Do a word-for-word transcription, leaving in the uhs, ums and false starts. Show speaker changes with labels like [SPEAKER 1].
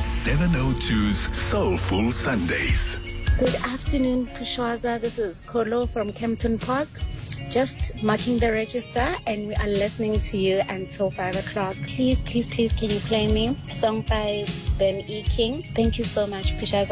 [SPEAKER 1] It's seven oh two's Soulful Sundays.
[SPEAKER 2] Good afternoon, Pushwaza. This is Kolo from Kempton Park. Just marking the register, and we are listening to you until five o'clock. Please, please, please, can you play me? Song by Ben E. King. Thank you so much, Pushwaza.